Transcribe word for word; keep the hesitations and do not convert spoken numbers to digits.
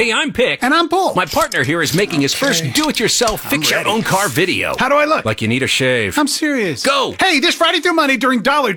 Hey, I'm Pick. And I'm Paul. My partner here is making his first do-it-yourself fix-your-own car video. How do I look? Like you need a shave. I'm serious. Go! Hey, this Friday through Monday during Dollar